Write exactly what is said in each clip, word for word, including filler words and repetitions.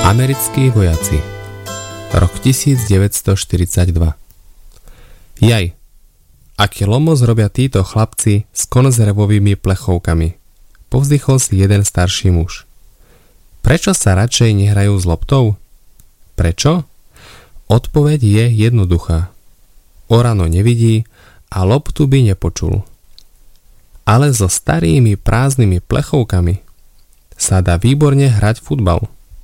Americkí vojaci. Rok devätnásťstoštyridsaťdva. Jaj, aký lomos robia títo chlapci s konzervovými plechovkami, povzdychol si jeden starší muž. Prečo sa radšej nehrajú s loptou? Prečo? Odpoveď je jednoduchá. Orano nevidí a loptu by nepočul. Ale so starými prázdnymi plechovkami sa dá výborne hrať futbal.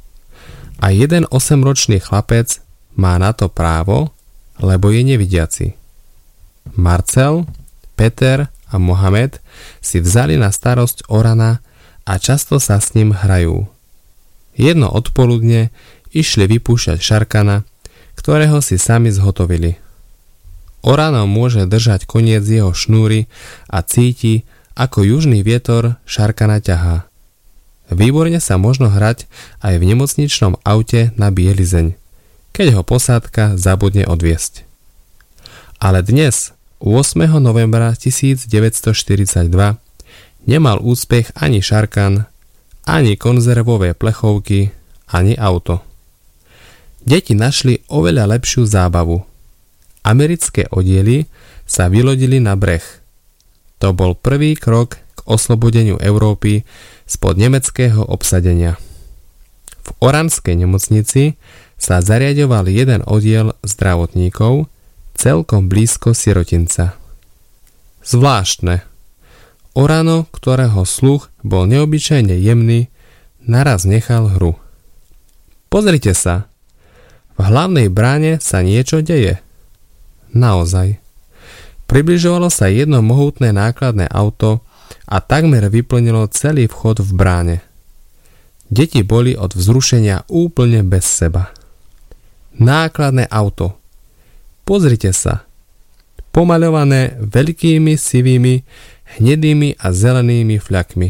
A jeden osemročný chlapec má na to právo, lebo je nevidiaci. Marcel, Peter a Mohamed si vzali na starosť Orana a často sa s ním hrajú. Jedno odpoludne išli vypúšťať Šarkana, ktorého si sami zhotovili. Orano môže držať koniec jeho šnúry a cíti, ako južný vietor Šarkana ťahá. Výborne sa možno hrať aj v nemocničnom aute na bielizeň, keď ho posádka zabudne odviesť. Ale dnes, ôsmeho novembra devätnásťstoštyridsaťdva, nemal úspech ani Šarkan, ani konzervové plechovky, ani auto. Deti našli oveľa lepšiu zábavu. Americké oddiely sa vylodili na breh. To bol prvý krok k oslobodeniu Európy spod nemeckého obsadenia. V Oranskej nemocnici sa zariaďoval jeden oddiel zdravotníkov celkom blízko sirotinca. Zvláštne. Orano, ktorého sluch bol neobyčajne jemný, naraz nechal hru. Pozrite sa, v hlavnej bráne sa niečo deje. Naozaj. Približovalo sa jedno mohutné nákladné auto a takmer vyplnilo celý vchod v bráne. Deti boli od vzrušenia úplne bez seba. Nákladné auto. Pozrite sa. Pomaľované veľkými sivými, hnedými a zelenými fľakmi.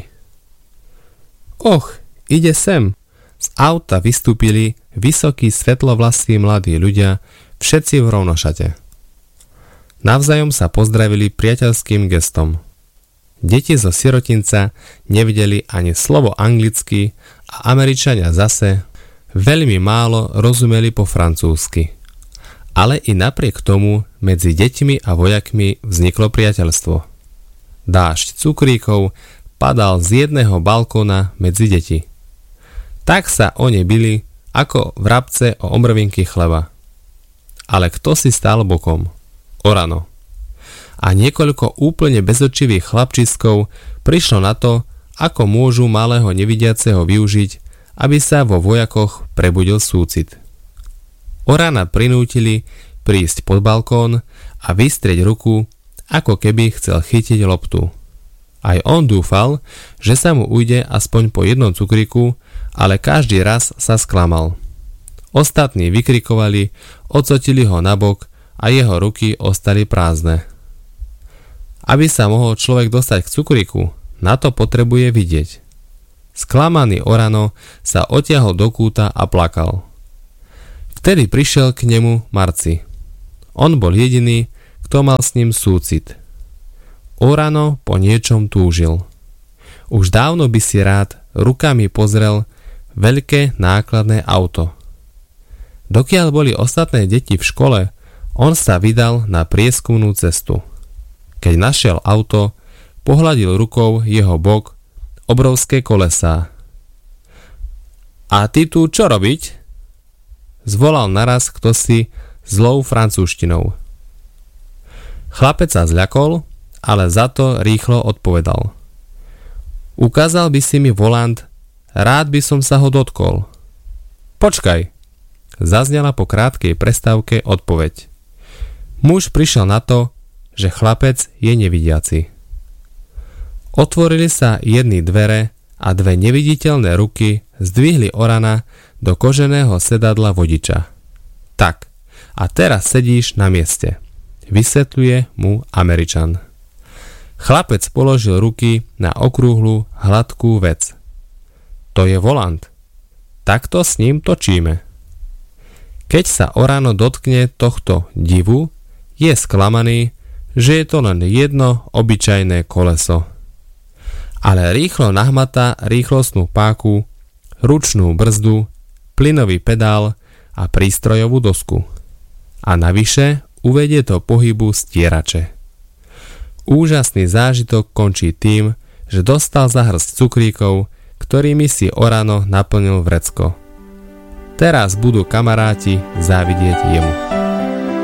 Och, ide sem. Z auta vystúpili vysokí svetlovlasí mladí ľudia, všetci v rovnošate. Navzájom sa pozdravili priateľským gestom. Deti zo sirotinca nevideli ani slovo anglicky a Američania zase veľmi málo rozumeli po francúzsky. Ale i napriek tomu medzi deťmi a vojakmi vzniklo priateľstvo. Dážď cukríkov padal z jedného balkóna medzi deti. Tak sa oni bili ako vrabce o omrvinky chleba. Ale kto si stál bokom? Orano. A niekoľko úplne bezočivých chlapčiskov prišlo na to, ako môžu malého nevidiaceho využiť, aby sa vo vojakoch prebudil súcit. Orana prinútili prísť pod balkón a vystrieť ruku, ako keby chcel chytiť loptu. Aj on dúfal, že sa mu ujde aspoň po jednom cukriku, ale každý raz sa sklamal. Ostatní vykrikovali, odsotili ho nabok a jeho ruky ostali prázdne. Aby sa mohol človek dostať k cukriku, na to potrebuje vidieť. Sklamaný Orano sa otiahol do kúta a plakal. Vtedy prišiel k nemu Marci. On bol jediný, kto mal s ním súcit. Orano po niečom túžil. Už dávno by si rád rukami pozrel veľké nákladné auto. Dokiaľ boli ostatné deti v škole, on sa vydal na prieskumnú cestu. Keď našiel auto, pohľadil rukou jeho bok, obrovské kolesá. A ty tu čo robiť? Zvolal naraz ktosi zlou francúzštinou. Chlapec sa zľakol, ale za to rýchlo odpovedal. Ukázal by si mi volant, rád by som sa ho dotkol. Počkaj, zaznela po krátkej prestávke odpoveď. Muž prišiel na to, že chlapec je nevidiaci. Otvorili sa jedny dvere a dve neviditeľné ruky zdvihli Orana do koženého sedadla vodiča. Tak, a teraz sedíš na mieste, vysvetľuje mu Američan. Chlapec položil ruky na okrúhlu, hladkú vec. To je volant. Takto s ním točíme. Keď sa Orano dotkne tohto divu, je sklamaný, že je to len jedno obyčajné koleso. Ale rýchlo nahmatá rýchlostnú páku, ručnú brzdu plynový pedál a prístrojovú dosku. A navyše uvedie do pohybu stierače. Úžasný zážitok končí tým, že dostal za hrst cukríkov, ktorými si o ráno naplnil vrecko. Teraz budú kamaráti závidieť jemu.